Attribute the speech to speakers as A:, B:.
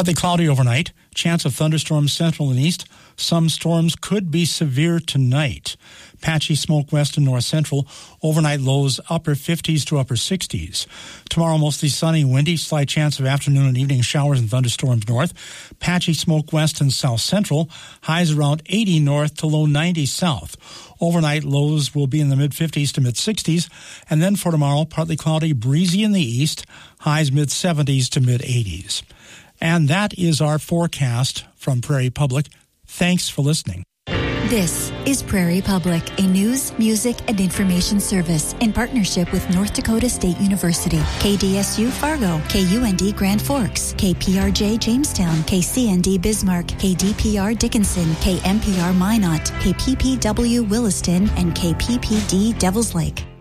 A: Partly cloudy overnight. Chance of thunderstorms central and east. Some storms could be severe tonight. Patchy smoke west and north central. Overnight lows upper 50s to upper 60s. Tomorrow mostly sunny, windy. Slight chance of afternoon and evening showers and thunderstorms north. Patchy smoke west and south central. Highs around 80 north to low 90 south. Overnight lows will be in the mid-50s to mid-60s. And then for tomorrow, partly cloudy, breezy in the east. Highs mid-70s to mid-80s. And that is our forecast from Prairie Public. Thanks for listening.
B: This is Prairie Public, a news, music, and information service in partnership with North Dakota State University, KDSU Fargo, KUND Grand Forks, KPRJ Jamestown, KCND Bismarck, KDPR Dickinson, KMPR Minot, KPPW Williston, and KPPD Devils Lake.